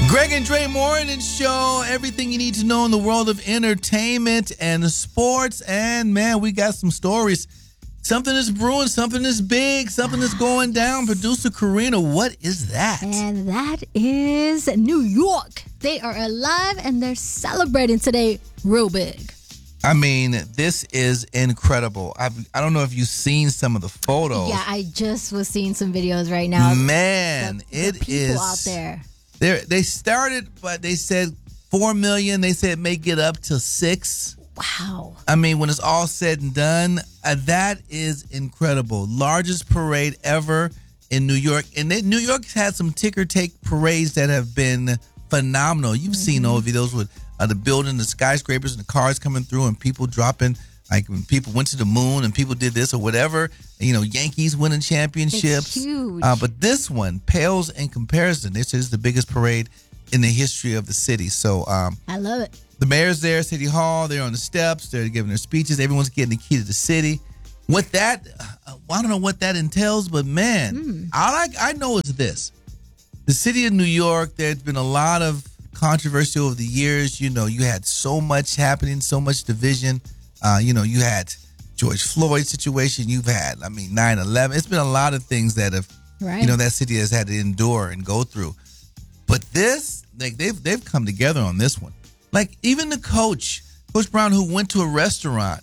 Greg and Dre Morning Show. Everything you need to know in the world of entertainment and sports. And, man, we got some stories. Something is brewing, something is big, something is going down. Producer Karina, what is that? And that is New York. They are alive and they're celebrating today real big. I mean, this is incredible. I don't know if you've seen some of the photos. Yeah, I just was seeing some videos right now. Man, the people is out there. They started, but they said 4 million. They said it may get up to 6. Wow. I mean, when it's all said and done, that is incredible. Largest parade ever in New York. And New York's had some ticker-tape parades that have been phenomenal. You've seen those videos with the building, the skyscrapers, and the cars coming through and people dropping, like when people went to the moon and people did this or whatever. You know, Yankees winning championships. It's huge. But this one pales in comparison. This is the biggest parade in the history of the city. So I love it. the mayor's there, City Hall. They're on the steps. They're giving their speeches. Everyone's getting the key to the city. What that, I don't know what that entails, but man, I know it's this. The city of New York, there's been a lot of controversy over the years. You know, you had so much happening, so much division. You know, you had George Floyd situation. You've had, 9/11. It's been a lot of things that have, that city has had to endure and go through. But this, like, they've come together on this one. Like, even the Coach Brown, who went to a restaurant,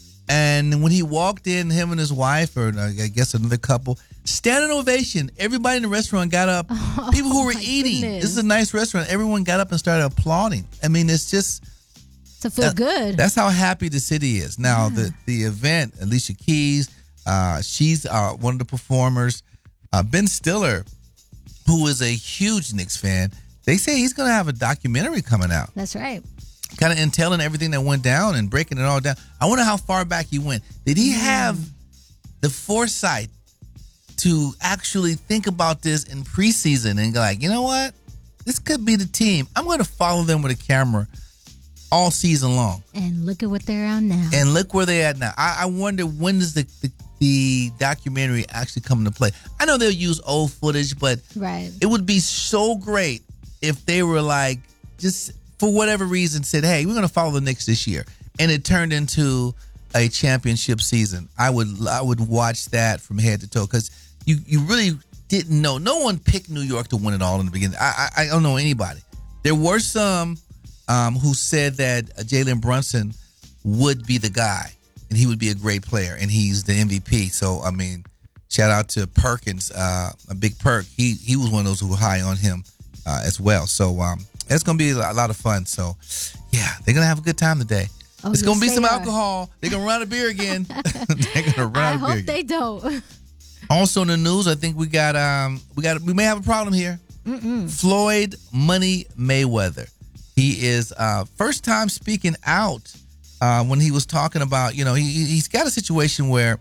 and when he walked in, him and his wife, or I guess another couple, standing ovation. Everybody in the restaurant got up. People who were eating. Goodness. This is a nice restaurant. Everyone got up and started applauding. I mean, it's just To feel good. That's how happy the city is. Now, the event, Alicia Keys, she's one of the performers. Ben Stiller, who is a huge Knicks fan, they say he's going to have a documentary coming out. That's right. Kind of entailing everything that went down and breaking it all down. I wonder how far back he went. Did he have the foresight to actually think about this in preseason and go like, you know what? This could be the team. I'm going to follow them with a camera all season long. And look at what they're on now. And look where they're at now. I wonder, when does the documentary actually come into play? I know they'll use old footage, but it would be so great if they were like, just for whatever reason, said, hey, we're going to follow the Knicks this year. And it turned into a championship season. I would watch that from head to toe, because you really didn't know. No one picked New York to win it all in the beginning. I don't know anybody. There were some who said that Jalen Brunson would be the guy and he would be a great player and he's the MVP. So, I mean, shout out to Perkins, a big Perk. He was one of those who were high on him as well. So, it's going to be a lot of fun. So, yeah, they're going to have a good time today. Oh, it's going to be some are. alcohol. They're going to run out of beer again. They're going to run out of beer I hope again. they don't. Also in the news, I think we may have a problem here. Floyd Money Mayweather. He is first time speaking out when he was talking about, he's got a situation where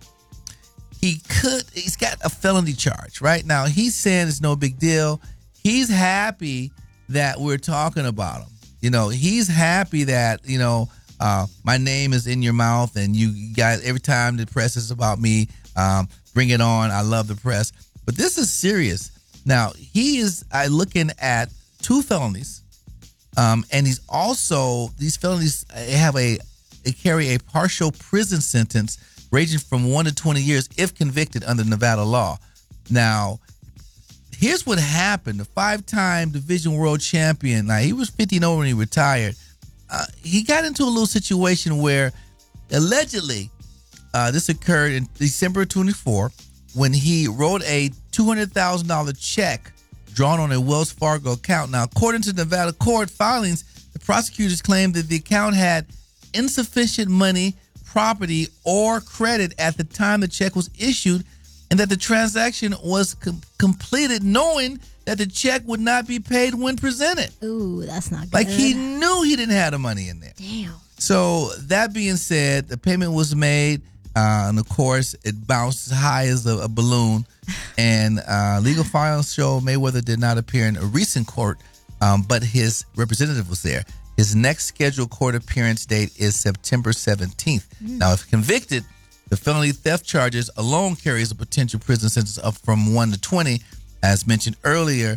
he's got a felony charge right now. He's saying it's no big deal. He's happy that we're talking about him. He's happy that, my name is in your mouth and you guys, every time the press is about me, bring it on. I love the press. But this is serious. Now, he is looking at 2 felonies. And he's also, these felonies they carry a partial prison sentence ranging from 1 to 20 years if convicted under Nevada law. Now, here's what happened. The 5-time division world champion, now he was 50-0 when he retired. He got into a little situation where allegedly this occurred in December 24 when he wrote a $200,000 check drawn on a Wells Fargo account. Now, according to Nevada court filings, the prosecutors claimed that the account had insufficient money, property, or credit at the time the check was issued, and that the transaction was completed knowing that the check would not be paid when presented. Ooh, that's not good. Like, he knew he didn't have the money in there. Damn. So, that being said, the payment was made, and of course, it bounced as high as a balloon. And legal files show Mayweather did not appear in a recent court, but his representative was there. His next scheduled court appearance date is September 17th. Now, if convicted, the felony theft charges alone carries a potential prison sentence up from 1 to 20, as mentioned earlier.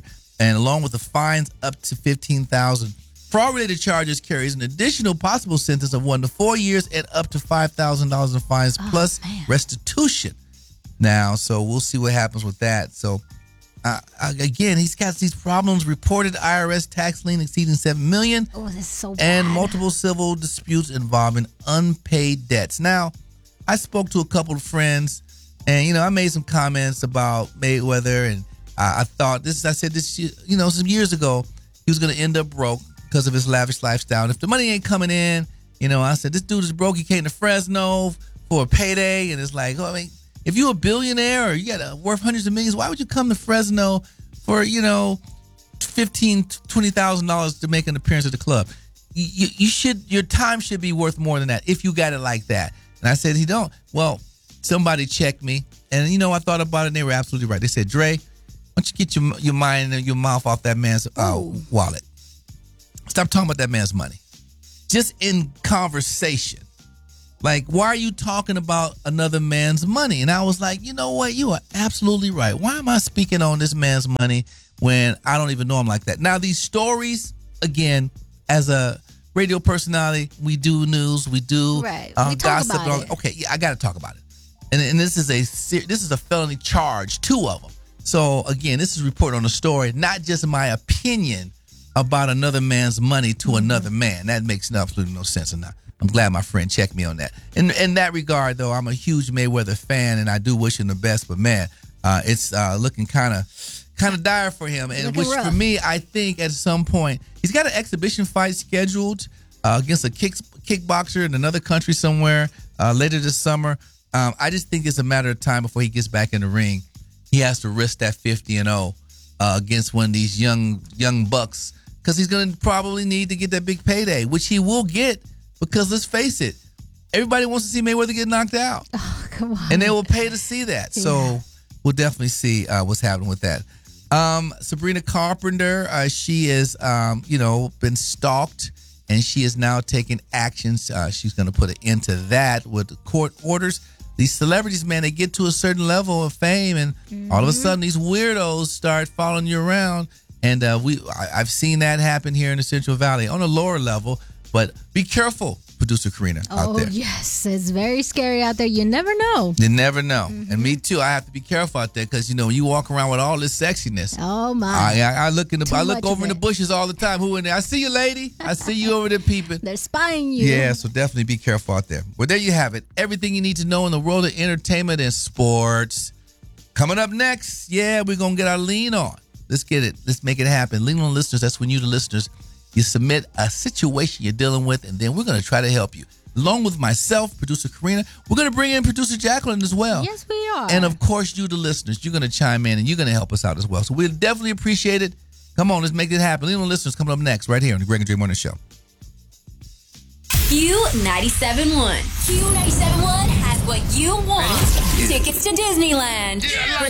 and along with the fines up to $15,000. Fraud-related charges carries an additional possible sentence of 1 to 4 years and up to $5,000 in fines plus restitution. Now, so we'll see what happens with that. So, again, he's got these problems. Reported IRS tax lien exceeding $7 million. Oh, that's so bad. And multiple civil disputes involving unpaid debts. Now, I spoke to a couple of friends, and I made some comments about Mayweather, and I thought this. I said this, some years ago, he was going to end up broke because of his lavish lifestyle. And if the money ain't coming in, I said, this dude is broke. He came to Fresno for a payday. And it's like, if you're a billionaire or you got worth hundreds of millions, why would you come to Fresno for, $15,000, $20,000 to make an appearance at the club? Your time should be worth more than that if you got it like that. And I said, he don't. Well, somebody checked me. And, I thought about it, and they were absolutely right. They said, Dre, why don't you get your mind and your mouth off that man's wallet? Stop talking about that man's money. Just in conversation. Like, why are you talking about another man's money? And I was like, you know what? You are absolutely right. Why am I speaking on this man's money when I don't even know him like that? Now, these stories, again, as a radio personality, we do news, we do gossip. Okay, yeah, I got to talk about it. And this is a felony charge, 2 of them. So, again, this is reported on the story, not just my opinion about another man's money to another man. That makes absolutely no sense. And I'm glad my friend checked me on that. In that regard, though, I'm a huge Mayweather fan, and I do wish him the best. But, man, it's looking kind of dire for him. And which, for me, I think at some point, he's got an exhibition fight scheduled against a kickboxer in another country somewhere later this summer. I just think it's a matter of time before he gets back in the ring. He has to risk that 50-0 against one of these young bucks, because he's going to probably need to get that big payday, which he will get, because let's face it, everybody wants to see Mayweather get knocked out. Oh, come on. And they will pay to see that. Yeah. So we'll definitely see what's happening with that. Sabrina Carpenter, she is, been stalked, and she is now taking actions. She's going to put an end to that with court orders. These celebrities, man, they get to a certain level of fame, and all of a sudden these weirdos start following you around. And I've seen that happen here in the Central Valley on a lower level. But be careful, Producer Karina, out there. Oh, yes. It's very scary out there. You never know. You never know. And me, too. I have to be careful out there because, you walk around with all this sexiness. Oh, my. I look over in the bushes all the time. Who in there? I see you, lady. I see you over there peeping. They're spying you. Yeah, so definitely be careful out there. Well, there you have it. Everything you need to know in the world of entertainment and sports. Coming up next, we're going to get our lean on. Let's get it. Let's make it happen. Lean on listeners. That's when you, the listeners, you submit a situation you're dealing with, and then we're going to try to help you. Along with myself, Producer Karina, we're going to bring in Producer Jacqueline as well. Yes, we are. And, of course, you, the listeners, you're going to chime in, and you're going to help us out as well. So we'll definitely appreciate it. Come on, let's make it happen. Lean on listeners coming up next right here on the Greg and Dre Morning Show. Q97.1. Q97.1 has what you want. Tickets to Disneyland.